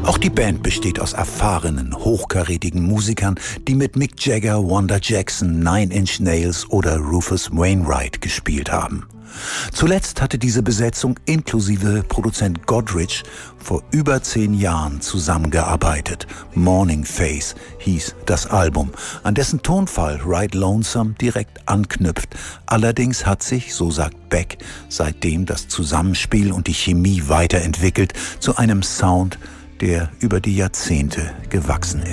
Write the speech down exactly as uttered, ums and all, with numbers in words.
Auch die Band besteht aus erfahrenen, hochkarätigen Musikern, die mit Mick Jagger, Wanda Jackson, Nine Inch Nails oder Rufus Wainwright gespielt haben. Zuletzt hatte diese Besetzung inklusive Produzent Godrich vor über zehn Jahren zusammengearbeitet. Morning Face hieß das Album, an dessen Tonfall Ride Lonesome direkt anknüpft. Allerdings hat sich, so sagt Beck, seitdem das Zusammenspiel und die Chemie weiterentwickelt zu einem Sound, der über die Jahrzehnte gewachsen ist.